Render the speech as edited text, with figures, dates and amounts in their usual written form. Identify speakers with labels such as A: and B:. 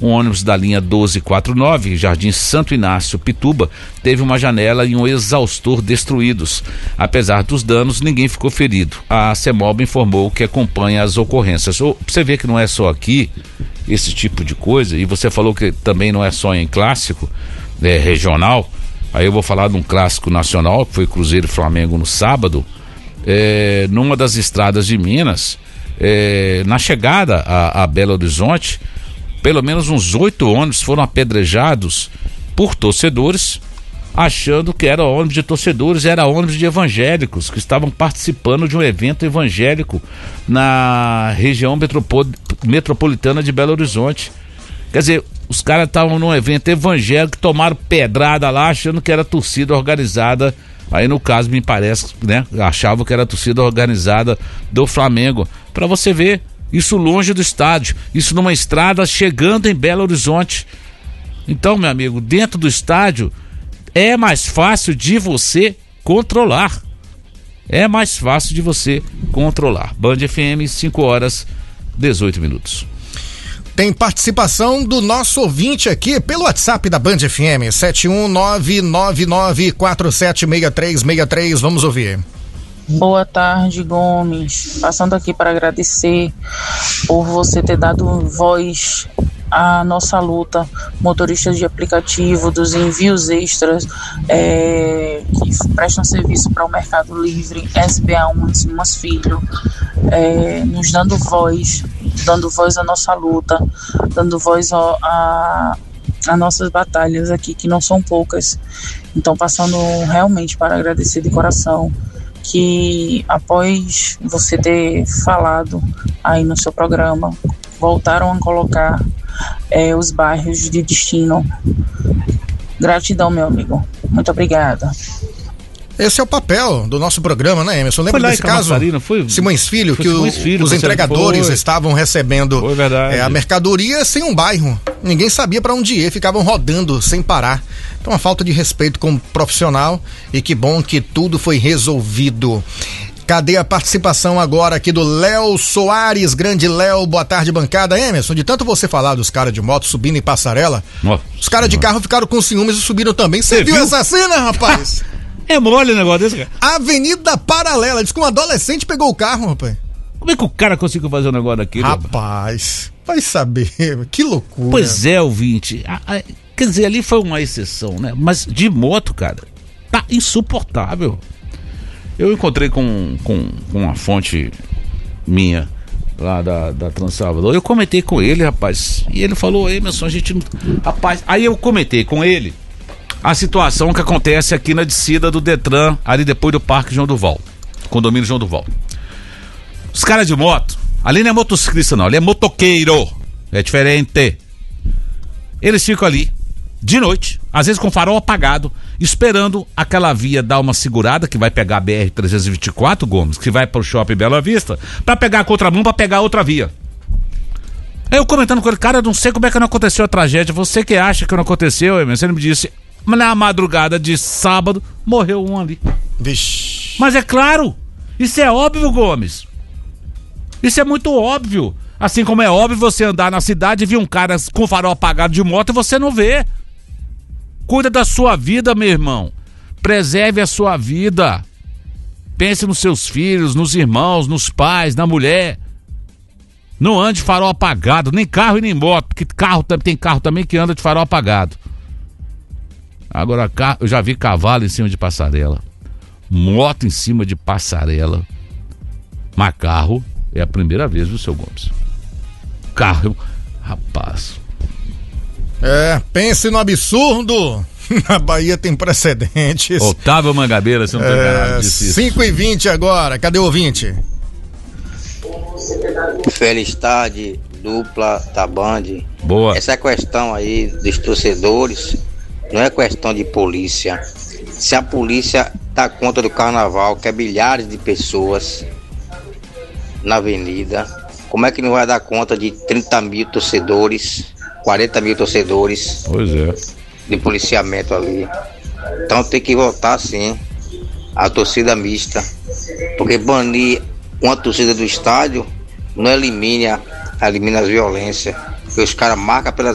A: Um ônibus da linha 1249, Jardim Santo Inácio, Pituba, teve uma janela e um exaustor destruídos. Apesar dos danos, ninguém ficou ferido. A CEMOB informou que acompanha as ocorrências. Você vê que não é só aqui esse tipo de coisa, e você falou que também não é só em clássico regional. Aí eu vou falar de um clássico nacional, que foi Cruzeiro e Flamengo no sábado, numa das estradas de Minas, na chegada a Belo Horizonte. Pelo menos uns 8 ônibus foram apedrejados por torcedores, achando que era ônibus de torcedores, era ônibus de evangélicos que estavam participando de um evento evangélico na região metropolitana de Belo Horizonte. Quer dizer, os caras estavam num evento evangélico, tomaram pedrada lá, achando que era torcida organizada. Aí no caso, me parece, né, achavam que era torcida organizada do Flamengo. Pra você ver, isso longe do estádio, isso numa estrada chegando em Belo Horizonte. Então, meu amigo, dentro do estádio é mais fácil de você controlar. É mais fácil de você controlar. Band FM, 5h18.
B: Tem participação do nosso ouvinte aqui pelo WhatsApp da Band FM, 71999476363. Vamos ouvir.
C: Boa tarde, Gomes. Passando aqui para agradecer por você ter dado voz à nossa luta, motoristas de aplicativo, dos envios extras, que prestam serviço para o Mercado Livre, SBA1, Simas Filho, nos dando voz à nossa luta, dando voz a nossas batalhas aqui, que não são poucas. Então, passando realmente para agradecer de coração, que após você ter falado aí no seu programa, voltaram a colocar os bairros de destino. Gratidão, meu amigo. Muito obrigada.
B: Esse é o papel do nosso programa, né, Emerson? Lembra desse caso? Simões Filho, que os entregadores estavam recebendo a mercadoria sem um bairro. Ninguém sabia para onde ir, ficavam rodando sem parar. Então, uma falta de respeito como profissional, e que bom que tudo foi resolvido. Cadê a participação agora aqui do Léo Soares? Grande Léo, boa tarde, bancada. Emerson, de tanto você falar dos caras de moto subindo em passarela, os caras de carro ficaram com ciúmes e subiram também. Você viu essa cena, rapaz?
A: É mole o negócio desse, cara.
B: Avenida Paralela, diz que um adolescente pegou o carro, rapaz.
A: Como é que o cara conseguiu fazer um negócio daquele?
B: Rapaz, vai saber, que loucura.
A: Pois é, ouvinte. Quer dizer, ali foi uma exceção, né? Mas de moto, cara, tá insuportável. Eu encontrei com uma fonte minha lá da Transalvador. Eu comentei com ele, rapaz. E ele falou, Emerson, a gente não... Rapaz, aí eu comentei com ele a situação que acontece aqui na descida do Detran, ali depois do Parque João Duval, condomínio João Duval. Os caras de moto, ali não é motociclista não, ali é motoqueiro, é diferente. Eles ficam ali, de noite, às vezes com o farol apagado, esperando aquela via dar uma segurada, que vai pegar a BR-324, Gomes, que vai pro Shopping Bela Vista, pra pegar a contramão, pra pegar outra via. Eu comentando com ele, cara, eu não sei como é que não aconteceu a tragédia, você que acha que não aconteceu, ele me disse... Na madrugada de sábado, morreu um ali.
B: Vixe.
A: Mas é claro, isso é óbvio, Gomes. Isso é muito óbvio. Assim como é óbvio você andar na cidade e ver um cara com farol apagado de moto e você não vê. Cuida da sua vida, meu irmão. Preserve a sua vida. Pense nos seus filhos, nos irmãos, nos pais, na mulher. Não ande de farol apagado, nem carro e nem moto, porque tem carro também que anda de farol apagado. Agora, eu já vi cavalo em cima de passarela, moto em cima de passarela, mas carro é a primeira vez, viu, seu Gomes? Carro, rapaz.
B: Pense no absurdo. Na Bahia tem precedentes.
A: Otávio Mangabeira, você não tem nada disso.
B: 5h20 agora, cadê o ouvinte?
D: Feliz tarde, dupla da Band.
A: Boa.
D: Essa questão aí dos torcedores não é questão de polícia. Se a polícia dá conta do carnaval, que é milhares de pessoas na avenida, como é que não vai dar conta de 30 mil torcedores, 40 mil torcedores?
A: Pois é.
D: De policiamento ali. Então tem que voltar sim a torcida mista, porque banir uma torcida do estádio não elimina as violências, porque os caras marcam pelas